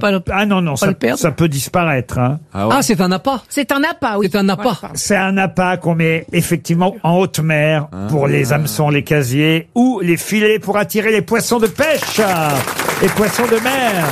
pas le... Ah non, pas le perdre. ça peut disparaître. Hein. Ah, c'est un appât. C'est un appât, oui. C'est un appât. Ouais, C'est un appât qu'on met effectivement en haute mer pour les hameçons, les casiers ou les filets pour attirer les poissons de pêche, les poissons de mer.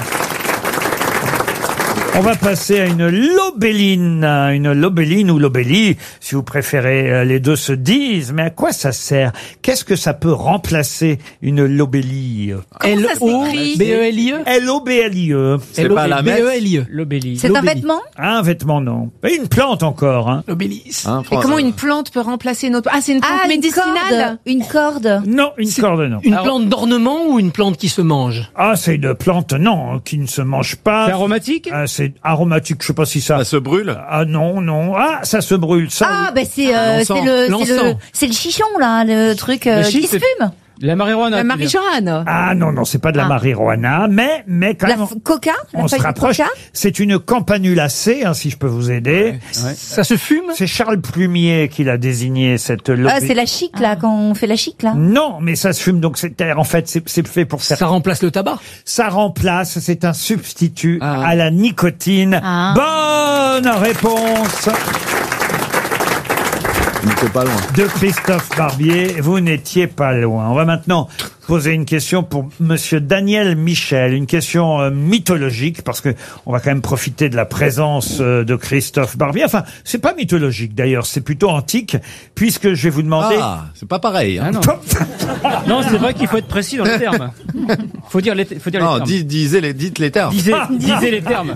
On va passer à une lobéline ou lobélie, si vous préférez, les deux se disent. Mais à quoi ça sert? Qu'est-ce que ça peut remplacer une lobélie? L-O-B-E-L-I-E. L-O-B-L-I-E. C'est pas la messe. B-E-L-I-E. L'obélie. C'est un vêtement? Un vêtement, non. Et une plante encore, hein. L'obélis. Et comment une plante peut remplacer une autre? Ah, c'est une plante médicinale? Une corde. Non, une corde, non. Une plante d'ornement ou une plante qui se mange? Ah, c'est une plante, non, qui ne se mange pas. C'est aromatique? C'est aromatique, je sais pas si ça... Ça se brûle? Ah non, non. Ah, ça se brûle, ça. Ah, oui. ben c'est le chichon, là, le truc qui se fume. La marijuana. La marijuana. Ah non, non, c'est pas de la marijuana, mais quand La même... coca. On se rapproche. C'est une campanulacée, hein, si je peux vous aider. Ça se fume? C'est Charles Plumier qui l'a désigné, cette Ah, c'est la chic, là, quand on fait la chic, là. Non, mais ça se fume, donc en fait, c'est fait pour faire... Ça remplace le tabac? Ça remplace, c'est un substitut à la nicotine. Bonne réponse Pas loin. de Christophe Barbier. Vous n'étiez pas loin. On va maintenant poser une question pour monsieur Daniel Michel. Une question mythologique, parce que on va quand même profiter de la présence de Christophe Barbier. Enfin, c'est pas mythologique d'ailleurs, c'est plutôt antique, puisque je vais vous demander... Ah, c'est pas pareil. Hein. Ah non. Non, c'est vrai qu'il faut être précis dans les termes. Faut dire les Non, termes. dites les termes. Disez les termes.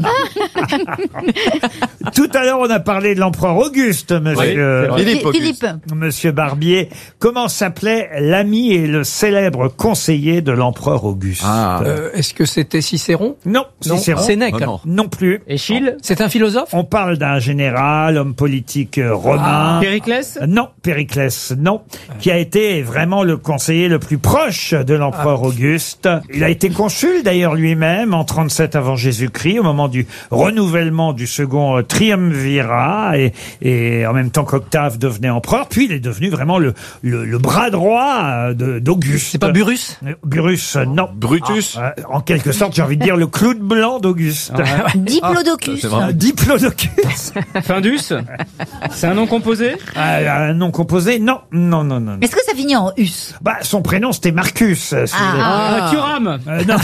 Tout à l'heure, on a parlé de l'empereur Auguste, monsieur. Oui, Philippe Auguste. Monsieur Barbier, comment s'appelait l'ami et le célèbre conseiller de l'empereur Auguste? Est-ce que c'était Cicéron? Non, Cicéron. Sénèque. Oh non. Non plus. Échille. C'est un philosophe? On parle d'un général, homme politique romain. Périclès. Non, Périclès, non. Qui a été vraiment le conseiller le plus proche de l'empereur Auguste. Il a été consul d'ailleurs lui-même en 37 avant Jésus-Christ, au moment du renouvellement du second triumvirat, et en même temps qu'Octave devenait empereur. Puis il est devenu vraiment le bras droit d'Auguste. C'est pas Burrus? Burrus, non. Brutus. En quelque sorte, j'ai envie de dire le clown blanc d'Auguste. Diplodocus. c'est vrai. Diplodocus. Findus. C'est un nom composé. Un nom composé? Non, non, non, non. Est-ce que ça finit en us? Bah, son prénom c'était Marcus. Thuram. Non,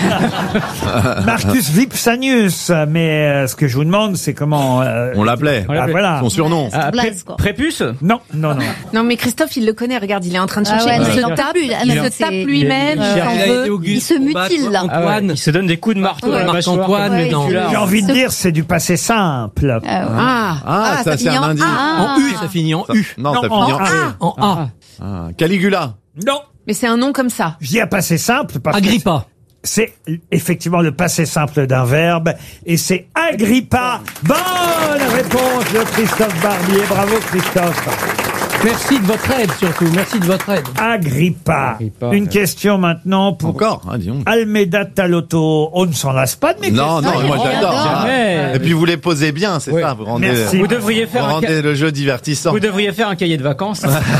Marcus Vipsanius. Mais ce que je vous demande, c'est comment. On l'appelait. Voilà. Son surnom. Blaise, quoi. Prépuce. Non, non, non. Non, mais Christophe, il le connaît. Regarde, il est en train de Ah chercher. ouais, il se non, tape, plus, là. il Non, se c'est- tape lui-même. il s'en a veut. été Auguste Il se pour battre mutile, là. Antoine. Il se donne des coups de marteau dans la mâchoire. Marc-Antoine, Ouais, non. J'ai envie de dire, c'est du passé simple. Ah, ça c'est finit un en indice. A. En U, ça finit en U. Non, Non, ça en finit en A. E. En A. Ah, Caligula. Non. Mais c'est un nom comme ça. Je dis à passé simple parce que Agrippa. c'est effectivement le passé simple d'un verbe, et c'est Agrippa. Bonne réponse de Christophe Barbier. Bravo Christophe. Merci de votre aide, surtout. Merci de votre aide. Agrippa. Une question maintenant pour Encore, hein, disons. Almeida Talotto. On ne s'en lasse pas de mes Non, questions. non, moi j'adore. Jamais. Et puis vous les posez bien, c'est ça. Vous rendez, Merci. Vous devriez vous faire rendez le jeu divertissant. Vous devriez faire un cahier de vacances.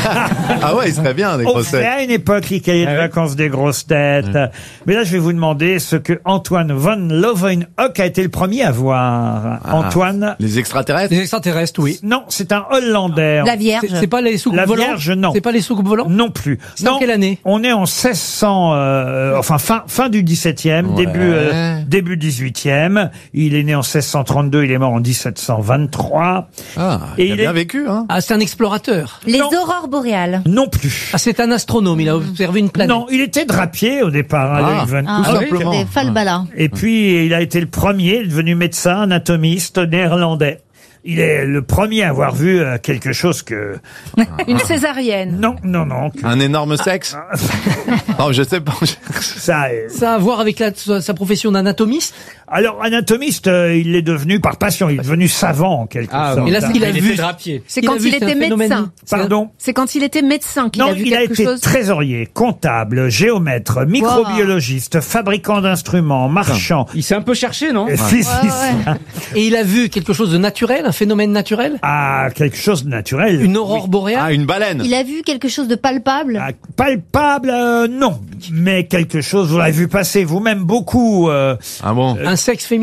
Ah ouais, il serait bien des On grosses fait têtes. à une époque les cahiers de vacances des grosses têtes. Mais là, je vais vous demander ce que Antoine von Leeuwenhoek a été le premier à voir. Antoine. Les extraterrestres. Les extraterrestres, oui. Non, c'est un Hollandais. La Vierge. C'est pas les soucoupes La volantes? Vierge, non. C'est pas les soucoupes volantes? Non plus. C'est en quelle année? On est en 1600, enfin fin du 17e, Ouais. début 18e. Il est né en 1632, il est mort en 1723. Ah, Et il a il bien est- vécu, hein. Ah, c'est un explorateur. Les Non. aurores boréales. Non plus. Ah, c'est un astronome. Il a observé une planète. Non, il était drapier au départ, hein, Leeuwenhoek. tout simplement. C'est Falbala. Et puis, il a été le premier, il est devenu médecin, anatomiste néerlandais. Il est le premier à avoir vu quelque chose que... Une césarienne. Non, non, non. Un énorme sexe. Non, je sais pas. Ça, Ça a à voir avec sa profession d'anatomiste? alors, anatomiste, il l'est devenu par passion. Il est devenu savant, en quelque sorte. mais là, ce qu'il a Il vu. était drapier. C'est Il a quand vu, il c'est un était phénomène. médecin. Pardon? C'est quand il était médecin qu'il Non, a vu il a quelque été chose. trésorier, comptable, géomètre, microbiologiste, fabricant d'instruments, marchand, Il s'est un peu cherché, non? physicien. Et il a vu quelque chose de naturel, un phénomène naturel? Ah, quelque chose de naturel. Une aurore boréale? Ah, une baleine. Il a vu quelque chose de palpable. Ah, palpable, non. Mais quelque chose, vous l'avez vu passer vous-même beaucoup. Ah bon. Un sexe féminin?